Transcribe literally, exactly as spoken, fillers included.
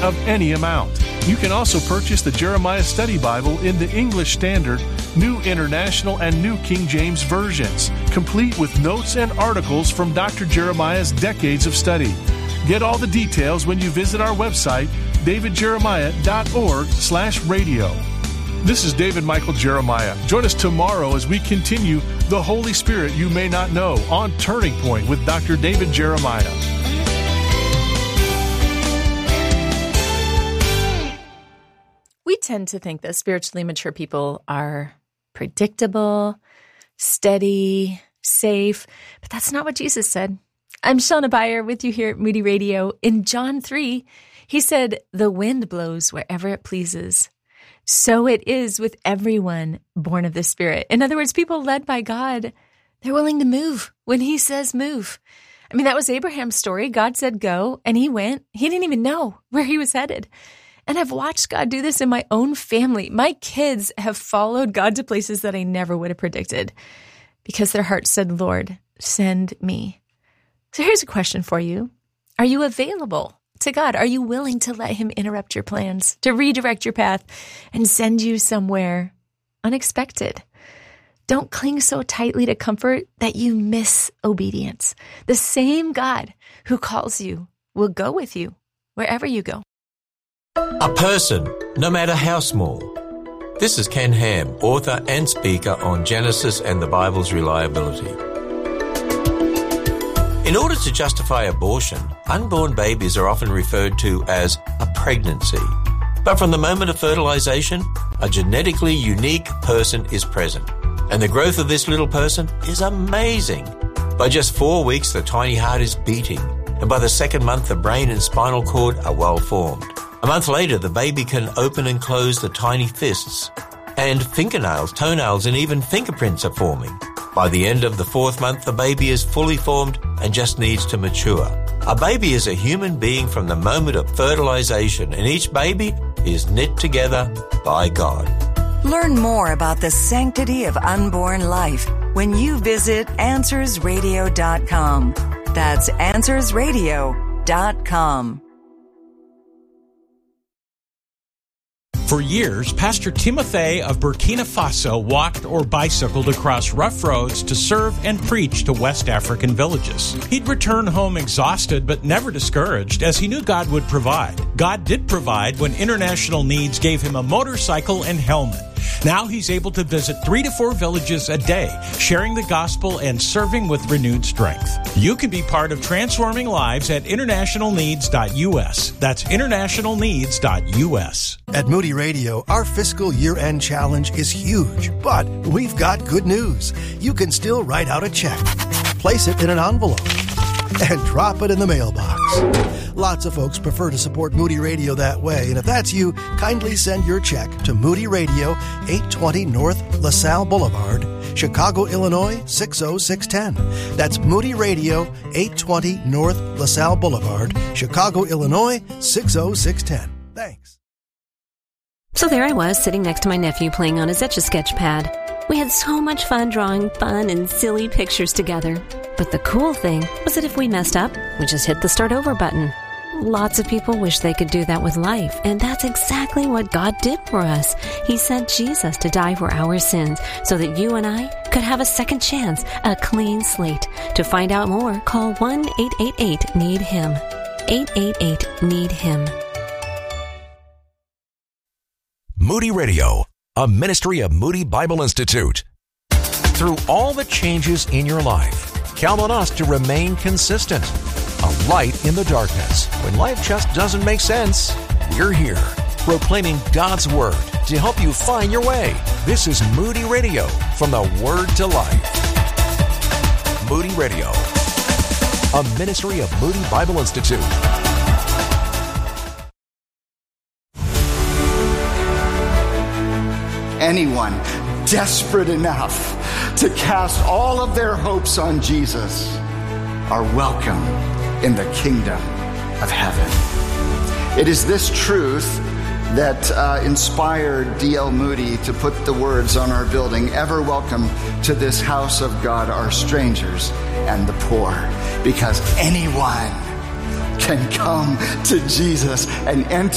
of any amount. You can also purchase the Jeremiah Study Bible in the English Standard, New International, and New King James versions, complete with notes and articles from Doctor Jeremiah's decades of study. Get all the details when you visit our website, david jeremiah dot org slash radio. This is David Michael Jeremiah. Join us tomorrow as we continue The Holy Spirit You May Not Know on Turning Point with Doctor David Jeremiah. We tend to think that spiritually mature people are predictable, steady, safe, but that's not what Jesus said. I'm Shauna Beyer with you here at Moody Radio. In John three, he said, "The wind blows wherever it pleases. So it is with everyone born of the Spirit." In other words, people led by God, they're willing to move when he says move. I mean, that was Abraham's story. God said go, and he went. He didn't even know where he was headed. And I've watched God do this in my own family. My kids have followed God to places that I never would have predicted because their hearts said, "Lord, send me." So here's a question for you. Are you available to God? Are you willing to let him interrupt your plans, to redirect your path and send you somewhere unexpected? Don't cling so tightly to comfort that you miss obedience. The same God who calls you will go with you wherever you go. A person, no matter how small. This is Ken Ham, author and speaker on Genesis and the Bible's reliability. In order to justify abortion, unborn babies are often referred to as a pregnancy. But from the moment of fertilization, a genetically unique person is present. And the growth of this little person is amazing. By just four weeks, the tiny heart is beating. And by the second month, the brain and spinal cord are well formed. A month later, the baby can open and close the tiny fists. And fingernails, toenails, and even fingerprints are forming. By the end of the fourth month, the baby is fully formed and just needs to mature. A baby is a human being from the moment of fertilization, and each baby is knit together by God. Learn more about the sanctity of unborn life when you visit answers radio dot com. That's answers radio dot com. For years, Pastor Timothy of Burkina Faso walked or bicycled across rough roads to serve and preach to West African villages. He'd return home exhausted but never discouraged, as he knew God would provide. God did provide when International Needs gave him a motorcycle and helmet. Now he's able to visit three to four villages a day, sharing the gospel and serving with renewed strength. You can be part of transforming lives at international needs dot u s. That's international needs dot u s. At Moody Radio, our fiscal year-end challenge is huge, but we've got good news. You can still write out a check, place it in an envelope, and drop it in the mailbox. Lots of folks prefer to support Moody Radio that way, and if that's you, kindly send your check to Moody Radio, eight twenty North LaSalle Boulevard, Chicago, Illinois, six oh six one oh. That's Moody Radio, eight twenty North LaSalle Boulevard, Chicago, Illinois, six oh six one oh. Thanks. So there I was, sitting next to my nephew playing on his Etch-a-Sketch pad. We had so much fun drawing fun and silly pictures together. But the cool thing was that if we messed up, we just hit the start over button. Lots of people wish they could do that with life, and that's exactly what God did for us. He sent Jesus to die for our sins so that you and I could have a second chance, a clean slate. To find out more, call one eight eight eight need him. eight eight eight need him. Moody Radio, a ministry of Moody Bible Institute. Through all the changes in your life, count on us to remain consistent. A light in the darkness. When life just doesn't make sense, we're here, proclaiming God's Word to help you find your way. This is Moody Radio, from the Word to Life. Moody Radio, a ministry of Moody Bible Institute. Anyone desperate enough to cast all of their hopes on Jesus are welcome in the kingdom of heaven. It is this truth that uh, inspired D L Moody to put the words on our building, "Ever welcome to this house of God are strangers and the poor," because anyone can come to Jesus and enter